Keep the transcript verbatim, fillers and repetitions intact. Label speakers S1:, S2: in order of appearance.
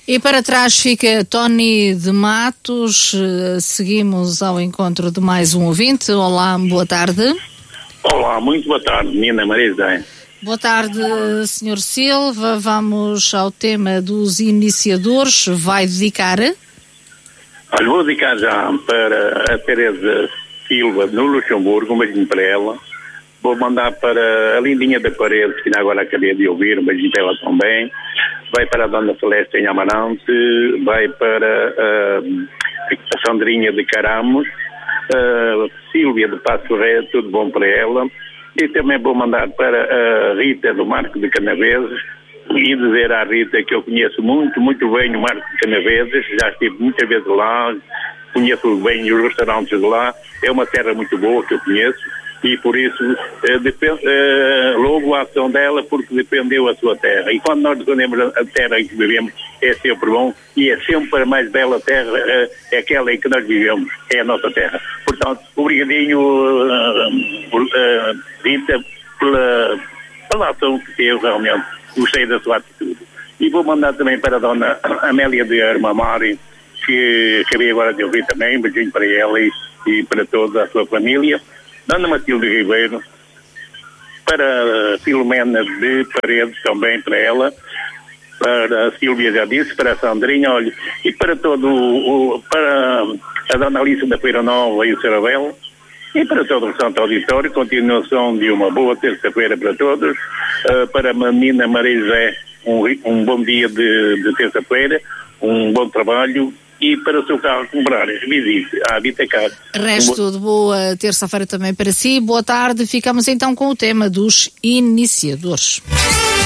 S1: E para trás fica Tony de Matos. Seguimos ao encontro de mais um ouvinte. Olá, boa tarde.
S2: Olá, muito boa tarde, menina Maria José.
S1: Boa tarde, senhor Silva. Vamos ao tema dos iniciadores. Vai dedicar?
S2: Olha, vou dedicar já para a Teresa Silva, no Luxemburgo, um beijinho para ela. Vou mandar para a Lindinha da Parede, que agora acabei de ouvir, um beijinho para ela também. Vai para a Dona Celeste em Amarante, vai para uh, a Sandrinha de Caramos, uh, Sílvia de Passo Reto, tudo bom para ela. E também vou mandar para a Rita do Marco de Canaveses e dizer à Rita que eu conheço muito, muito bem o Marco de Canaveses, já estive muitas vezes lá, conheço bem os restaurantes de lá, é uma terra muito boa que eu conheço. E por isso eh, depend, eh, louvo a ação dela, porque defendeu a sua terra. E quando nós defendemos a terra em que vivemos, é sempre bom, e é sempre a mais bela terra, eh, é aquela em que nós vivemos, é a nossa terra. Portanto, obrigadinho, uh, uh, Rita, pela, pela ação que teve, realmente gostei da sua atitude. E vou mandar também para a Dona Amélia de Armamari, que acabei agora de ouvir também, um beijinho para ela e, e para toda a sua família. Dona Matilde Ribeiro, para a Filomena de Paredes, também para ela, para a Silvia já disse, para a Sandrinha, olha, e para todo o, para a Dona Alice da Feira Nova e o Sarabel, e para todo o Santo Auditório, continuação de uma boa terça-feira para todos, uh, para a menina Maria José, um, um bom dia de, de terça-feira, um bom trabalho. E para o seu carro comprar, visite a Habitacar.
S1: Resto de boa terça-feira também para si. Boa tarde. Ficamos então com o tema dos iniciadores.